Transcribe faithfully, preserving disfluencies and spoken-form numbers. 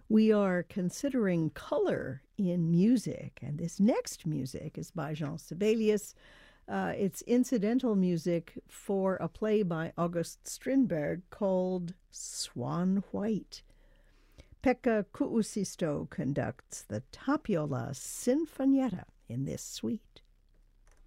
We are considering color in music, and this next music is by Jean Sibelius. Uh, it's incidental music for a play by August Strindberg called Swan White. Pekka Kuusisto conducts the Tapiola Sinfonietta in this suite.